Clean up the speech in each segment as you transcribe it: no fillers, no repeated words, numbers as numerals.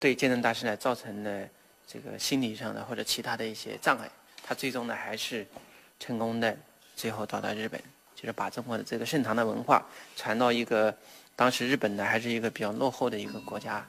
对鉴真大师呢造成了这个心理上的或者其他的一些障碍，他最终呢还是成功的最后到达日本，就是把中国的这个盛唐的文化传到一个当时日本呢还是一个比较落后的一个国家。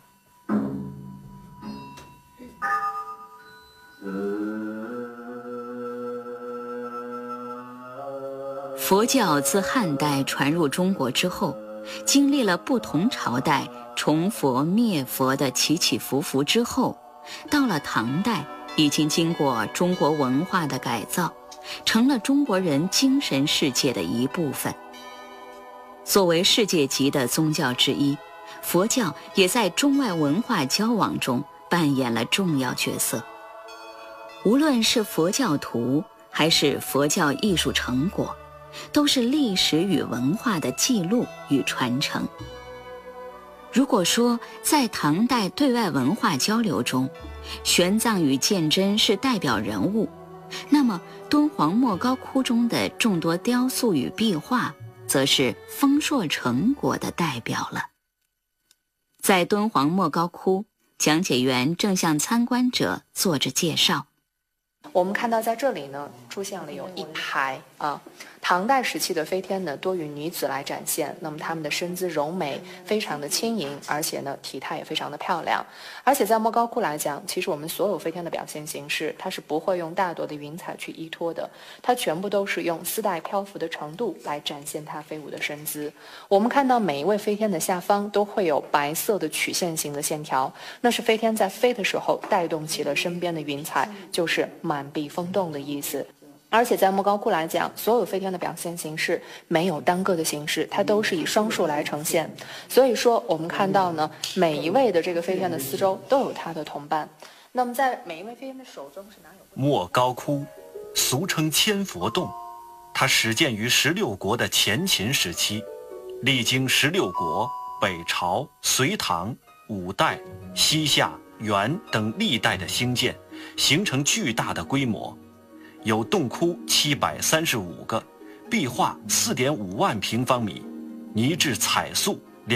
佛教自汉代传入中国之后，经历了不同朝代崇佛灭佛的起起伏伏之后，到了唐代，已经经过中国文化的改造，成了中国人精神世界的一部分。作为世界级的宗教之一，佛教也在中外文化交往中扮演了重要角色。无论是佛教徒还是佛教艺术成果，都是历史与文化的记录与传承。如果说在唐代对外文化交流中，玄奘与鉴真是代表人物，那么敦煌莫高窟中的众多雕塑与壁画，则是丰硕成果的代表了。在敦煌莫高窟，讲解员正向参观者做着介绍。 我们看到在这里呢，出现了有一排唐代时期的飞天呢，多与女子来展现。那么她们的身姿柔美，非常的轻盈，而且呢，体态也非常的漂亮。而且在莫高窟来讲，其实我们所有飞天的表现形式，它是不会用大朵的云彩去依托的，它全部都是用丝带漂浮的程度来展现它飞舞的身姿。我们看到每一位飞天的下方都会有白色的曲线型的线条，那是飞天在飞的时候带动起了身边的云彩，就是满壁风动的意思。而且在莫高窟来讲，所有飞天的表现形式没有单个的形式，它都是以双数来呈现。所以说我们看到呢，每一位的这个飞天的四周都有它的同伴。那么在每一位飞天的手中是哪有？ 莫高窟，俗称千佛洞，它始建于16国的前秦时期，历经16国、北朝、隋唐、五代、西夏、元等历代的兴建，形成巨大的规模。有洞窟735个，壁画4.5万平方米，泥质彩塑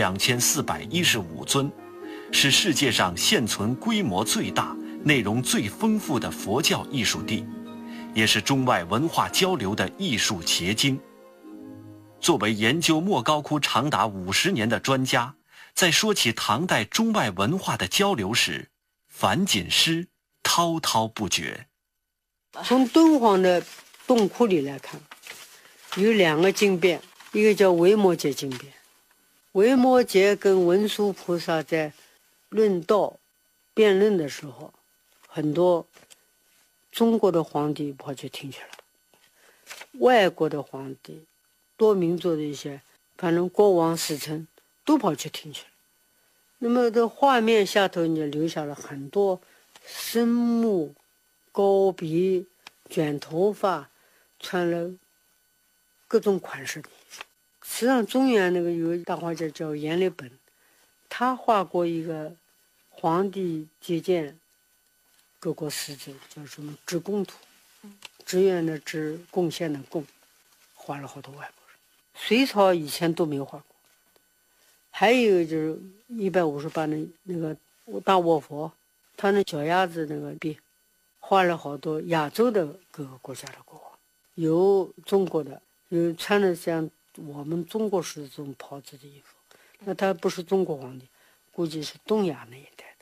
2415尊，是世界上现存规模最大、内容最丰富的佛教艺术地，也是中外文化交流的艺术结晶。作为研究莫高窟长达50年的专家，在说起唐代中外文化的交流时，樊锦诗滔滔不绝。 从敦煌的洞窟里来看，有2个经变，一个叫维摩诘经变。维摩诘跟文殊菩萨在论道辩论的时候，很多中国的皇帝跑去听去了，外国的皇帝、多民族的一些反正国王使臣都跑去听去了。那么这画面下头你留下了很多深目、高鼻、卷头发，穿了各种款式的。实际上中原那个有大画家叫阎立本，他画过一个皇帝接见各国使者，叫什么致贡图，志愿的志，贡献的贡，画了好多外国人。隋朝以前都没画过。还有就是158的那个大卧佛，他那脚丫子那个壁画了好多亚洲的各个国家的国王，有中国的，有穿的像我们中国式这种袍子的衣服，那他不是中国皇帝，估计是东亚那一带的。